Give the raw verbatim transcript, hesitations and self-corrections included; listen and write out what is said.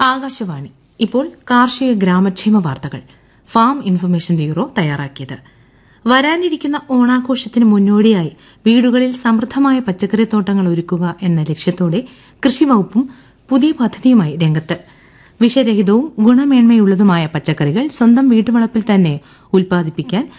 ആകാശവാണി. ഇപ്പോൾ കാർഷിക ഗ്രാമക്ഷേമ വാർത്തകൾ. ഫാം ഇൻഫർമേഷൻ ബ്യൂറോ തയ്യാറാക്കിയത്. വരാനിരിക്കുന്ന ഓണാഘോഷത്തിന് മുന്നോടിയായി വീടുകളിൽ സമൃദ്ധമായ പച്ചക്കറിത്തോട്ടങ്ങൾ ഒരുക്കുക എന്ന ലക്ഷ്യത്തോടെ കൃഷിവകുപ്പും പുതിയ പദ്ധതിയുമായി രംഗത്ത്. വിഷരഹിതവും ഗുണമേന്മയുള്ളതുമായ പച്ചക്കറികൾ സ്വന്തം വീട്ടുവളപ്പിൽ തന്നെ ഉൽപ്പാദിപ്പിക്കാൻ